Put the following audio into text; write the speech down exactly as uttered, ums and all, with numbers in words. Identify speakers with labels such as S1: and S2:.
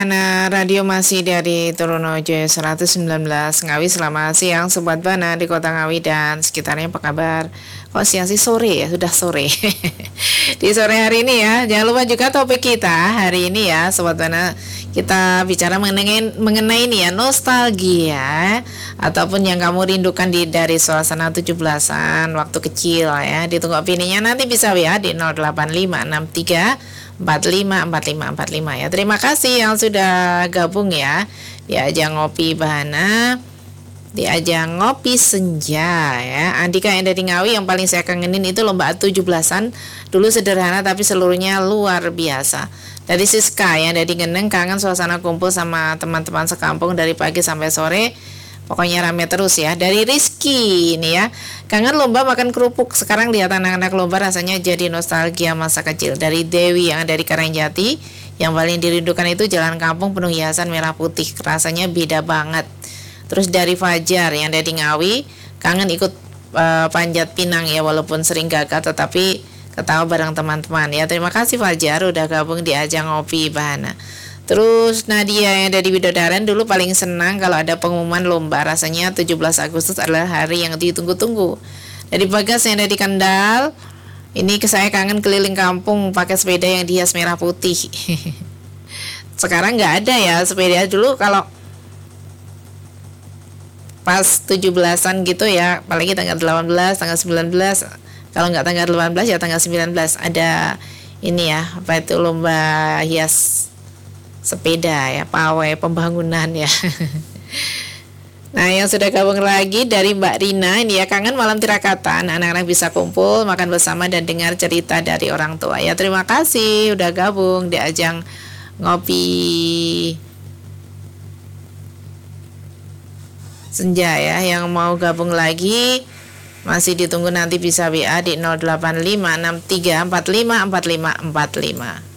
S1: Nah, radio masih dari Trunojoyo seratus sembilan belas Ngawi. Selamat siang Sobat Bana di kota Ngawi dan sekitarnya, apa kabar? Kok siang sih, sore ya, sudah sore. Di sore hari ini ya, jangan lupa juga topik kita hari ini ya Sobat Bana. Kita bicara mengenai, mengenai ini ya, nostalgia ataupun yang kamu rindukan di dari suasana tujuh belasan waktu kecil ya. Ditunggu opininya, nanti bisa ya di nol delapan lima enam tiga empat lima empat lima empat lima ya. Terima kasih yang sudah gabung ya di ajang ngopi Bahana, di ajang ngopi senja ya. Andika yang dari Ngawi, yang paling saya kangenin itu lomba tujuh belasan. Dulu sederhana tapi seluruhnya luar biasa. Dari Siska yang dari Geneng, kangen suasana kumpul sama teman-teman sekampung dari pagi sampai sore. Pokoknya rame terus ya. Dari Rizky ini ya, kangen lomba makan kerupuk. Sekarang lihat anak-anak lomba rasanya jadi nostalgia masa kecil. Dari Dewi yang dari Karangjati, yang paling dirindukan itu jalan kampung penuh hiasan merah putih. Rasanya beda banget. Terus dari Fajar yang dari Ngawi, kangen ikut uh, panjat pinang ya, walaupun sering gagal tetapi ketawa bareng teman-teman ya. Terima kasih Fajar udah gabung di ajang ngopi Bahana. Terus Nadia yang dari Widodaran, dulu paling senang kalau ada pengumuman lomba. Rasanya tujuh belas Agustus adalah hari yang ditunggu-tunggu. Dari Bagas yang dari Kendal, ini saya kangen keliling kampung pakai sepeda yang dihias merah putih. Sekarang nggak ada ya sepeda. Dulu kalau pas tujuh belasan gitu ya, apalagi tanggal delapan belas, tanggal sembilan belas. Kalau nggak tanggal delapan belas ya tanggal sembilan belas ada ini ya, apa itu, lomba hias sepeda ya, pawai pembangunan ya. Nah, yang sudah gabung lagi dari Mbak Rina ini ya, kangen malam tirakatan, anak-anak bisa kumpul makan bersama dan dengar cerita dari orang tua ya. Terima kasih udah gabung di ajang ngopi senja ya. Yang mau gabung lagi masih ditunggu, nanti bisa W A di nol delapan lima enam tiga empat lima empat lima empat lima.